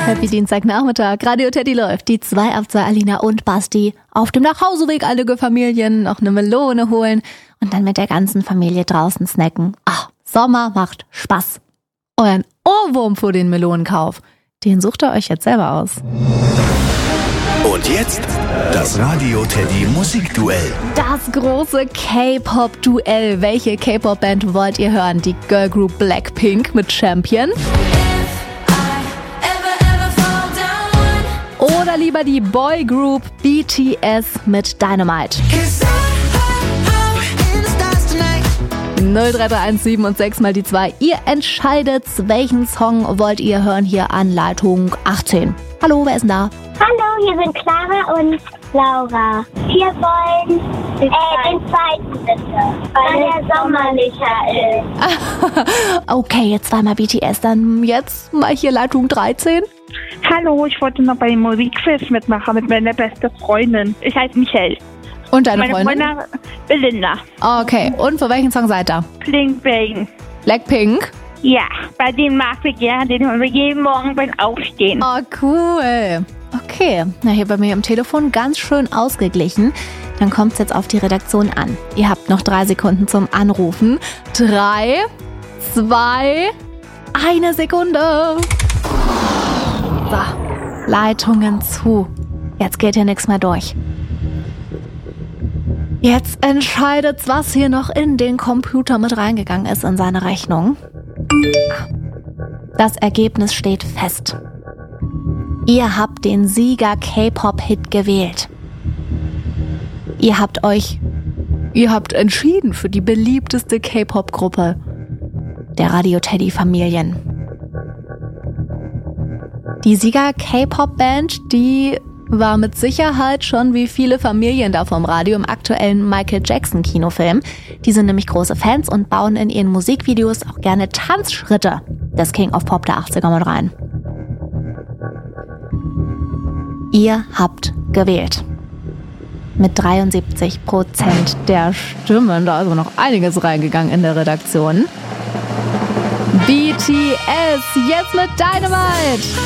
Happy Dienstagnachmittag. Radio Teddy läuft. Die 2 auf 2 Alina und Basti auf dem Nachhauseweg alle Familien noch eine Melone holen und dann mit der ganzen Familie draußen snacken. Ach, Sommer macht Spaß. Euren Ohrwurm vor den Melonenkauf, den sucht ihr euch jetzt selber aus. Und jetzt das Radio Teddy Musikduell. Das große K-Pop-Duell. Welche K-Pop-Band wollt ihr hören? Die Girl Group Blackpink mit Champion? Oder lieber die Boy Group BTS mit Dynamite? 03317 und 6 mal die 2. Ihr entscheidet, welchen Song wollt ihr hören hier an Leitung 18. Hallo, wer ist denn da? Hallo, hier sind Clara und Laura. Wir wollen den zweiten bitte, weil der sommerlicher ist. Okay, jetzt zweimal BTS, dann jetzt mal hier Leitung 13. Hallo, ich wollte noch bei dem Musikquiz mitmachen mit meiner besten Freundin. Ich heiße Michelle. Und deine Meine Freundin? Belinda. Okay, und für welchen Song seid ihr? Bling. Blackpink? Ja, bei dem mag ich gerne, den hören wir jeden Morgen beim Aufstehen. Oh, cool. Okay, na hier bei mir im Telefon ganz schön ausgeglichen. Dann kommt es jetzt auf die Redaktion an. Ihr habt noch 3 Sekunden zum Anrufen. 3, 2, 1 Sekunde. So, Leitungen zu. Jetzt geht hier nichts mehr durch. Jetzt entscheidet's, was hier noch in den Computer mit reingegangen ist in seine Rechnung. Das Ergebnis steht fest. Ihr habt den Sieger K-Pop-Hit gewählt. Ihr habt entschieden für die beliebteste K-Pop-Gruppe der Radio Teddy Familien. Die Sieger K-Pop-Band, die war mit Sicherheit schon wie viele Familien da vom Radio im aktuellen Michael Jackson Kinofilm. Die sind nämlich große Fans und bauen in ihren Musikvideos auch gerne Tanzschritte des King of Pop der 80er mit rein. Ihr habt gewählt. Mit 73% der Stimmen, da ist aber noch einiges reingegangen in der Redaktion. BTS, jetzt mit Dynamite!